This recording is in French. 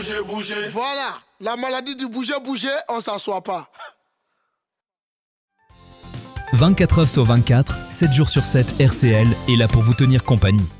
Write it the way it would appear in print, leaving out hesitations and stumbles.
Voilà, la maladie du bouger, on s'assoit pas. 24h sur 24, 7 jours sur 7, RCL est là pour vous tenir compagnie.